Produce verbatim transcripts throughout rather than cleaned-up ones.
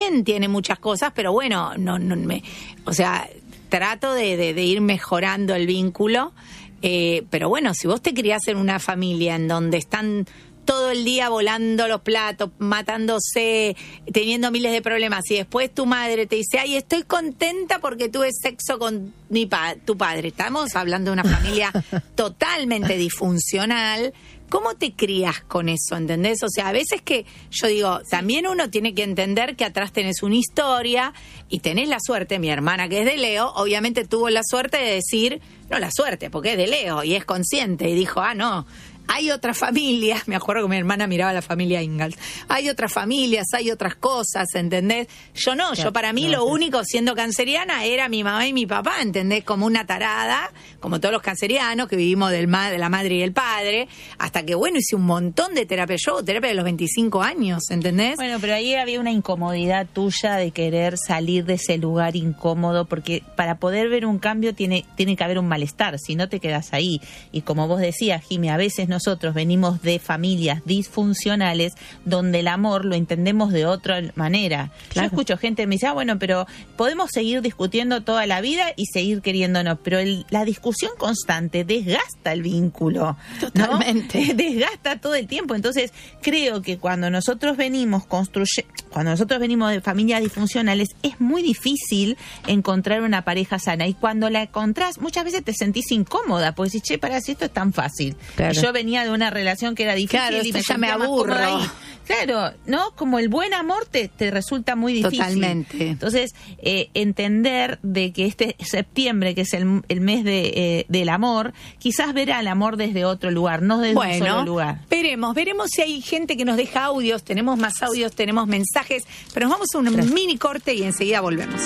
también tiene muchas cosas, pero bueno, no, no me, o sea, trato de, de, de ir mejorando el vínculo. Eh, pero bueno, si vos te criás en una familia en donde están todo el día volando los platos, matándose, teniendo miles de problemas, y después tu madre te dice, ay, estoy contenta porque tuve sexo con mi pa- tu padre. Estamos hablando de una familia totalmente disfuncional. ¿Cómo te crías con eso, entendés? O sea, a veces que yo digo, también uno tiene que entender que atrás tenés una historia y tenés la suerte, mi hermana que es de Leo, obviamente tuvo la suerte de decir, no la suerte, porque es de Leo y es consciente, y dijo, ah, no, hay otras familias, me acuerdo que mi hermana miraba a la familia Ingalls, hay otras familias, hay otras cosas, ¿entendés? Yo no, yo para mí lo único, siendo canceriana, era mi mamá y mi papá, ¿entendés? Como una tarada, como todos los cancerianos que vivimos del ma- de la madre y el padre, hasta que, bueno, hice un montón de terapia. Yo hago terapia de los veinticinco años, ¿entendés? Bueno, pero ahí había una incomodidad tuya de querer salir de ese lugar incómodo, porque para poder ver un cambio tiene, tiene que haber un malestar, si no te quedas ahí. Y como vos decías, Jimmy, a veces no nosotros venimos de familias disfuncionales donde el amor lo entendemos de otra manera. Claro. Yo escucho gente que me dice, ah, bueno, pero podemos seguir discutiendo toda la vida y seguir queriéndonos, pero el, la discusión constante desgasta el vínculo. Totalmente. ¿No? Desgasta todo el tiempo. Entonces, creo que cuando nosotros venimos construyendo, cuando nosotros venimos de familias disfuncionales, es muy difícil encontrar una pareja sana. Y cuando la encontrás, muchas veces te sentís incómoda, porque decís, che, para si esto es tan fácil. Claro. Y yo venía de una relación que era difícil, claro, y me ya me aburro. Claro, ¿no? Como el buen amor te, te resulta muy difícil. Totalmente. Entonces, eh, entender de que este septiembre, que es el, el mes de, eh, del amor, quizás ver al amor desde otro lugar, no desde bueno, un solo lugar. Veremos, veremos si hay gente que nos deja audios, tenemos más audios, tenemos mensajes, pero nos vamos a un Gracias. mini corte y enseguida volvemos.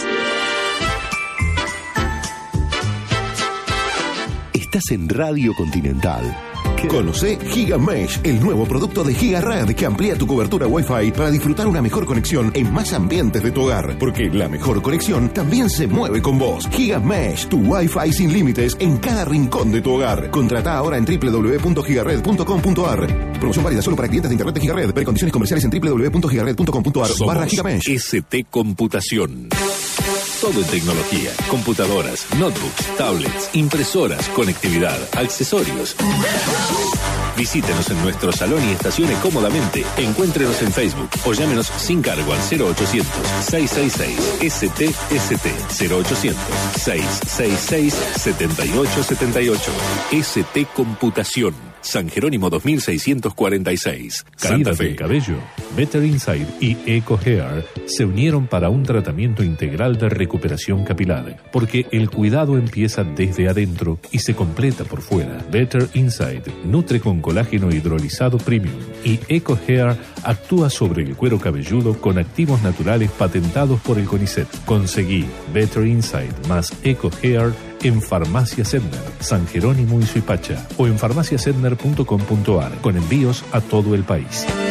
Estás en Radio Continental. Conoce GigaMesh, el nuevo producto de GigaRed que amplía tu cobertura Wi-Fi para disfrutar una mejor conexión en más ambientes de tu hogar. Porque la mejor conexión también se mueve con vos. GigaMesh, tu Wi-Fi sin límites en cada rincón de tu hogar. Contrata ahora en doble u doble u doble u punto gigared punto com punto a r. Promoción válida solo para clientes de internet de GigaRed. Ver condiciones comerciales en doble u doble u doble u punto gigared punto com punto a r barra GigaMesh. S T Computación. Todo en tecnología, computadoras, notebooks, tablets, impresoras, conectividad, accesorios. Visítenos en nuestro salón y estacione cómodamente. Encuéntrenos en Facebook o llámenos sin cargo al cero ochocientos, seiscientos sesenta y seis, S T S T, cero ochocientos, seiscientos sesenta y seis, setenta y ocho setenta y ocho. S T Computación. San Jerónimo dos mil seiscientos cuarenta y seis. Caídas del cabello, Better Inside y Eco Hair se unieron para un tratamiento integral de recuperación capilar, porque el cuidado empieza desde adentro y se completa por fuera. Better Inside nutre con colágeno hidrolizado premium y Eco Hair actúa sobre el cuero cabelludo con activos naturales patentados por el CONICET. Conseguí Better Inside más Eco Hair en Farmacia Sedner, San Jerónimo y Suipacha, o en farmacia sedner punto com punto a r, con envíos a todo el país.